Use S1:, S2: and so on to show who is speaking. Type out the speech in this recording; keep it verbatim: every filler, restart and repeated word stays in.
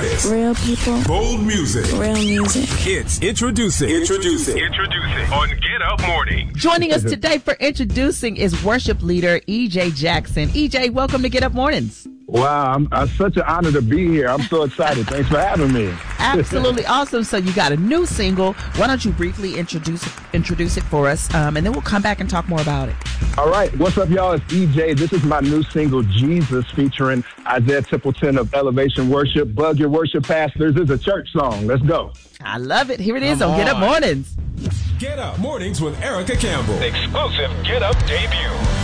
S1: artists.
S2: Real people.
S1: Bold music.
S2: Real music.
S1: It's introducing. Introducing.
S3: Introducing on Get Up Morning.
S4: Joining us today for introducing is worship leader E J Jackson. E J, welcome to Get Up Mornings.
S5: Wow, I'm, it's such an honor to be here. I'm so excited. Thanks for having me.
S4: Absolutely awesome. So you got a new single. Why don't you briefly introduce introduce it for us, um, and then we'll come back and talk more about it.
S5: All right. What's up, y'all? It's E J. This is my new single, Jesus, featuring Isaiah Templeton of Elevation Worship. Bug your worship pastors. It's a church song. Let's go.
S4: I love it. Here it is
S1: Come
S4: on Get Up
S1: on.
S4: Mornings.
S1: Get Up Mornings with Erica Campbell.
S3: Exclusive Get Up debut.